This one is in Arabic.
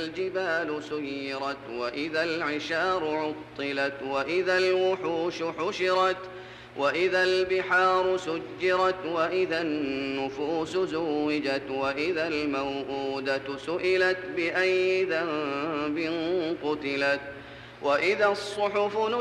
الجبال سيرت وإذا العشار عطلت وإذا الوحوش حشرت وإذا البحار سجرت وإذا النفوس زوجت وإذا الموءودة سئلت بأي ذنب قتلت وإذا الصحف